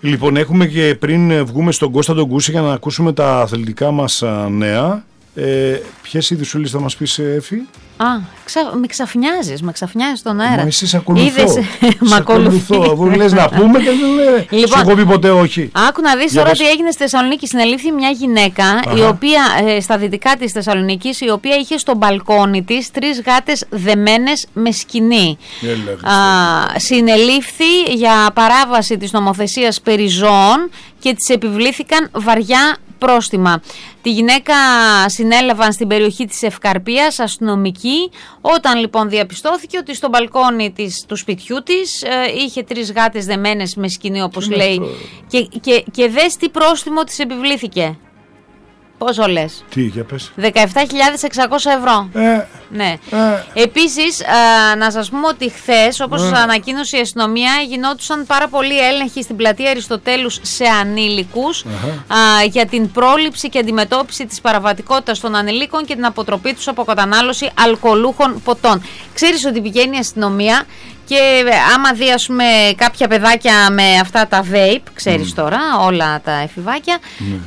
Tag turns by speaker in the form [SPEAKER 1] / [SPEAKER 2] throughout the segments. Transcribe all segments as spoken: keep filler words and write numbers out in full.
[SPEAKER 1] Λοιπόν, έχουμε και πριν βγούμε στον Κώστα τον Κούση για να ακούσουμε τα αθλητικά μας νέα. Ε, ποιες ειδησούλες θα μας πεις, Εφη?
[SPEAKER 2] Α, ξα... με ξαφνιάζεις, με ξαφνιάζεις τον αέρα.
[SPEAKER 1] Μα εσύ σε ακολουθώ.
[SPEAKER 2] Είδες,
[SPEAKER 1] σε ακολουθώ. Αφού λες να πούμε και δεν λέει. Λοιπόν, σου έχω πει ποτέ όχι.
[SPEAKER 2] Άκου να δεις τώρα τι έγινε στη Θεσσαλονίκη. Συνελήφθη μια γυναίκα, η οποία, ε, στα δυτικά της Θεσσαλονίκης, η οποία είχε στο μπαλκόνι της τρεις γάτες δεμένες με σκοινί. Α, συνελήφθη για παράβαση της νομοθεσίας περί ζώων και της επιβλήθηκαν βαριά πρόστιμα. Τη γυναίκα συνέλαβαν στην περιοχή της Ευκαρπίας αστυνομικοί, όταν λοιπόν διαπιστώθηκε ότι στο μπαλκόνι της, του σπιτιού της ε, είχε τρεις γάτες δεμένες με σκοινί, όπως λέει, και, και, και δες τι πρόστιμο της επιβλήθηκε. Πόσο λες?
[SPEAKER 1] Τι, για πες.
[SPEAKER 2] δεκαεπτά χιλιάδες εξακόσια ευρώ.
[SPEAKER 1] Ε,
[SPEAKER 2] ναι.
[SPEAKER 1] Ε.
[SPEAKER 2] Επίσης, α, να σας πούμε ότι χθες, όπως
[SPEAKER 1] Ε.
[SPEAKER 2] ανακοίνωσε η αστυνομία, γινόντουσαν πάρα πολλοί έλεγχοι στην πλατεία Αριστοτέλους σε ανήλικους α, για την πρόληψη και αντιμετώπιση της παραβατικότητας των ανηλίκων και την αποτροπή τους από κατανάλωση αλκοολούχων ποτών. Ξέρεις ότι πηγαίνει η αστυνομία και άμα δει, ας πούμε, κάποια παιδάκια με αυτά τα vape, ξέρεις mm. τώρα, όλα τα εφηβάκια, mm.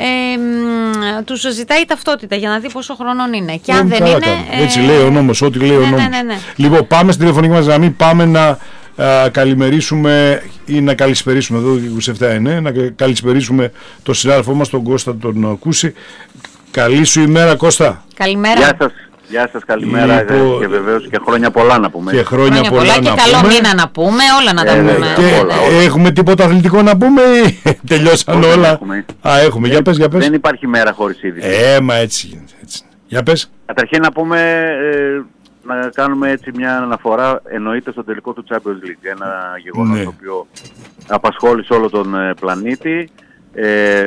[SPEAKER 2] ε, τους ζητάει ταυτότητα για να δει πόσο χρονών είναι. Και αν δεν είναι...
[SPEAKER 1] Ε, έτσι λέει ο νόμος, ό,τι λέει
[SPEAKER 2] ναι,
[SPEAKER 1] ο νόμος.
[SPEAKER 2] Ναι, ναι, ναι.
[SPEAKER 1] Λοιπόν, πάμε στην τηλεφωνική μας γραμμή, πάμε να α, καλημερίσουμε ή να καλησπερίσουμε, εδώ είκοσι επτά είναι, να καλησπερίσουμε τον συνάδελφό μας, τον Κώστα τον Κούση. Καλή σου ημέρα, Κώστα.
[SPEAKER 2] Καλημέρα.
[SPEAKER 3] Γεια σας. Γεια σας, καλημέρα, λοιπόν, και βεβαίως και χρόνια πολλά να πούμε.
[SPEAKER 1] Και χρόνια, χρόνια πολλά,
[SPEAKER 2] πολλά και καλό μήνα να πούμε, όλα να τα
[SPEAKER 3] ε,
[SPEAKER 2] πούμε.
[SPEAKER 1] Και
[SPEAKER 3] όλα, όλα.
[SPEAKER 1] Έχουμε τίποτα αθλητικό να πούμε ή τελειώσαν όλα?
[SPEAKER 3] Έχουμε.
[SPEAKER 1] Α, έχουμε.
[SPEAKER 3] Δεν,
[SPEAKER 1] για πες, για πες.
[SPEAKER 3] Δεν υπάρχει μέρα χωρίς είδηση.
[SPEAKER 1] Ε, μα έτσι γίνεται. Έτσι. Για πες.
[SPEAKER 3] Καταρχήν να πούμε, ε, να κάνουμε έτσι μια αναφορά, εννοείται στο τελικό του Champions League. Ένα γεγονός, ναι, το οποίο απασχόλησε όλο τον ε, πλανήτη. Ε,